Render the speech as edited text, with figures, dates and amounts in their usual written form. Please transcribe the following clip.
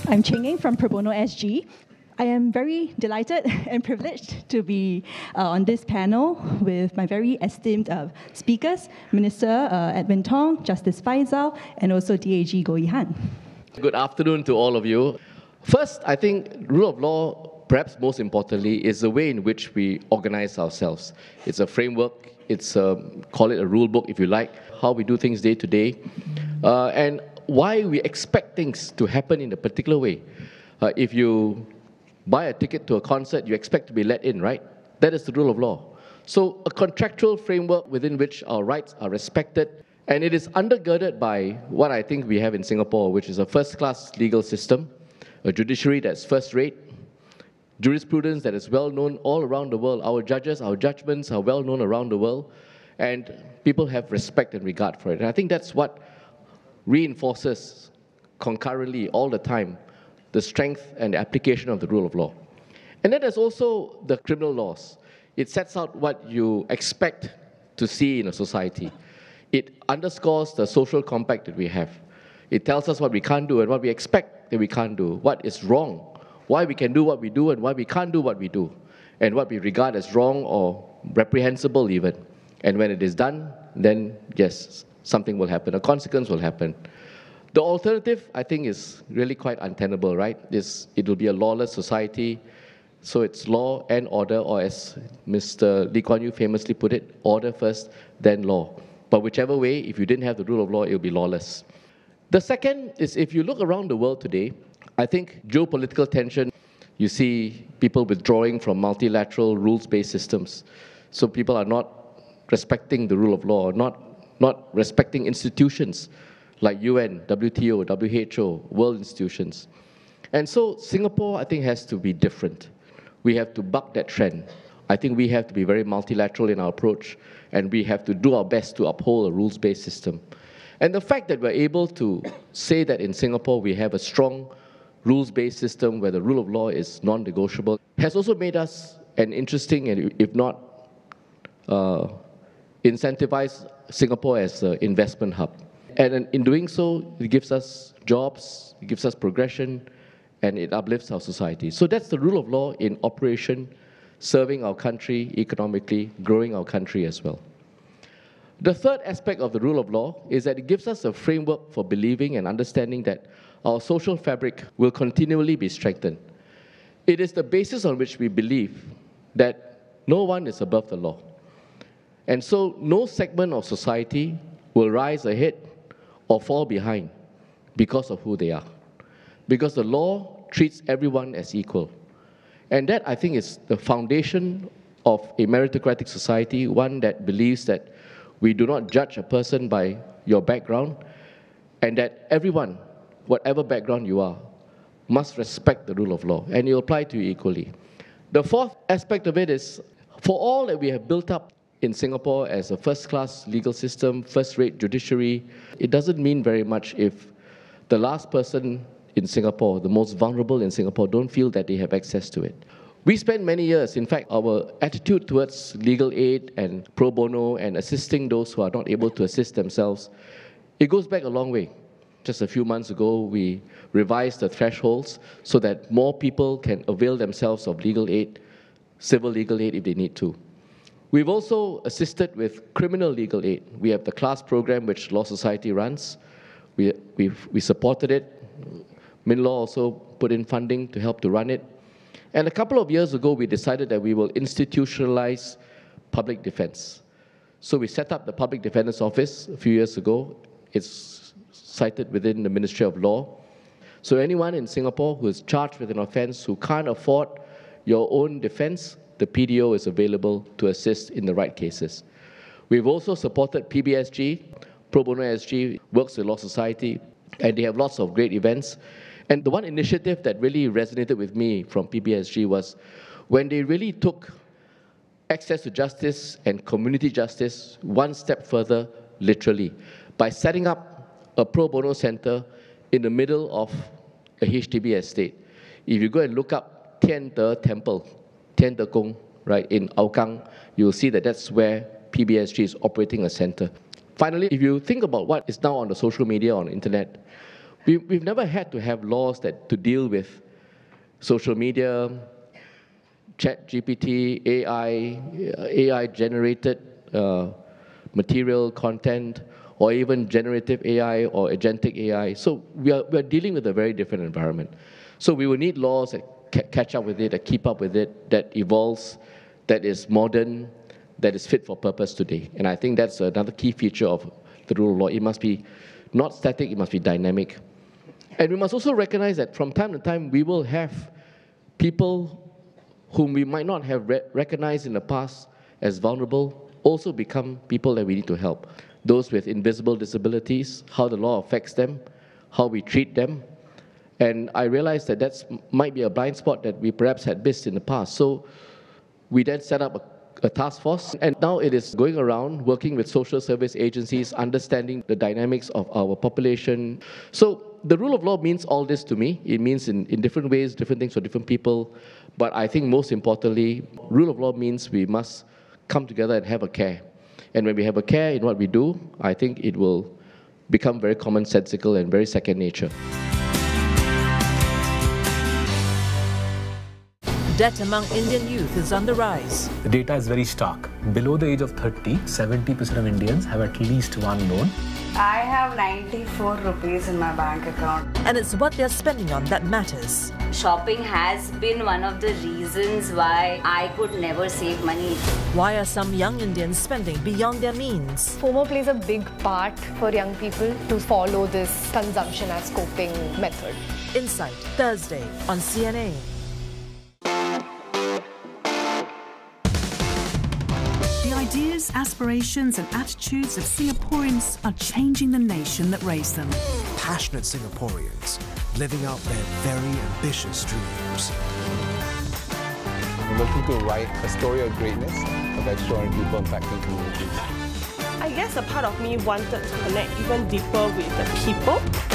I'm Cheng Eng from Pro Bono SG. I am very delighted and privileged to be on this panel with my very esteemed speakers, Minister Edwin Tong, Justice Faisal, and also DAG Goh Yihan. Good afternoon to all of you. First, I think rule of law, perhaps most importantly, is the way in which we organize ourselves. It's a framework, call it a rule book if you like, how we do things day to day, and why we expect things to happen in a particular way. If you buy a ticket to a concert, you expect to be let in, right? That is the rule of law. So a contractual framework within which our rights are respected, and it is undergirded by what I think we have in Singapore, which is a first-class legal system, a judiciary that's first-rate, jurisprudence that is well-known all around the world. Our judges, our judgments are well-known around the world, and people have respect and regard for it. And I think that's what reinforces concurrently all the time the strength and the application of the rule of law. And then there's also the criminal laws. It sets out what you expect to see in a society. It underscores the social compact that we have. It tells us what we can't do and what we expect that we can't do, what is wrong, why we can do what we do and why we can't do what we do, and what we regard as wrong or reprehensible even. And when it is done, then yes, something will happen, a consequence will happen. The alternative, I think, is really quite untenable, right? It will be a lawless society, so it's law and order, or as Mr. Lee Kuan Yew famously put it, order first, then law. But whichever way, if you didn't have the rule of law, it will be lawless. The second is, if you look around the world today, I think geopolitical tension, you see people withdrawing from multilateral rules-based systems. So people are not respecting the rule of law, not respecting institutions like UN, WTO, WHO, world institutions. And so Singapore, I think, has to be different. We have to buck that trend. I think we have to be very multilateral in our approach, and we have to do our best to uphold a rules-based system. And the fact that we're able to say that in Singapore we have a strong rules-based system where the rule of law is non-negotiable has also made us an interesting, and if not incentivize Singapore as an investment hub. And in doing so, it gives us jobs, it gives us progression, and it uplifts our society. So that's the rule of law in operation, serving our country economically, growing our country as well. The third aspect of the rule of law is that it gives us a framework for believing and understanding that our social fabric will continually be strengthened. It is the basis on which we believe that no one is above the law. And so no segment of society will rise ahead or fall behind because of who they are. Because the law treats everyone as equal. And that, I think, is the foundation of a meritocratic society, one that believes that we do not judge a person by your background, and that everyone, whatever background you are, must respect the rule of law, and it will apply to you equally. The fourth aspect of it is, for all that we have built up in Singapore as a first-class legal system, first-rate judiciary, it doesn't mean very much if the last person in Singapore, the most vulnerable in Singapore, don't feel that they have access to it. We spent many years, in fact, our attitude towards legal aid and pro bono and assisting those who are not able to assist themselves, it goes back a long way. Just a few months ago, we revised the thresholds so that more people can avail themselves of legal aid, civil legal aid if they need to. We've also assisted with criminal legal aid. We have the CLASS program, which Law Society runs. We supported it. MinLaw also put in funding to help to run it. And a couple of years ago, we decided that we will institutionalize public defense. So we set up the Public Defender's Office a few years ago. It's cited within the Ministry of Law. So anyone in Singapore who is charged with an offense who can't afford your own defense, the PDO is available to assist in the right cases. We've also supported PBSG. Pro Bono SG works with Law Society, and they have lots of great events. And the one initiative that really resonated with me from PBSG was when they really took access to justice and community justice one step further, literally, by setting up a pro bono center in the middle of a HDB estate. If you go and look up Tian De Temple, Tian De Gong, right, in Hougang, you'll see that that's where PBSG is operating a center. Finally, if you think about what is now on the social media, on the internet, We've never had to have laws to deal with social media, ChatGPT, AI-generated material content, or even generative AI or agentic AI. So we are dealing with a very different environment. So we will need laws that catch up with it, that keep up with it, that evolves, that is modern, that is fit for purpose today. And I think that's another key feature of the rule of law. It must be not static, it must be dynamic. And we must also recognize that from time to time, we will have people whom we might not have recognized in the past as vulnerable also become people that we need to help. Those with invisible disabilities, how the law affects them, how we treat them. And I realized that might be a blind spot that we perhaps had missed in the past. So we then set up a task force, and now it is going around working with social service agencies, understanding the dynamics of our population. So the rule of law means all this to me. It means in different ways, different things for different people. But I think most importantly, rule of law means we must come together and have a care. And when we have a care in what we do, I think it will become very commonsensical and very second nature. Debt among Indian youth is on the rise. The data is very stark. Below the age of 30, 70% of Indians have at least one loan. I have 94 rupees in my bank account. And it's what they're spending on that matters. Shopping has been one of the reasons why I could never save money. Why are some young Indians spending beyond their means? FOMO plays a big part for young people to follow this consumption as coping method. Insight, Thursday on CNA. The ideas, aspirations and attitudes of Singaporeans are changing the nation that raised them. Passionate Singaporeans living out their very ambitious dreams. We're looking to write a story of greatness, of extraordinary people impacting communities. I guess a part of me wanted to connect even deeper with the people.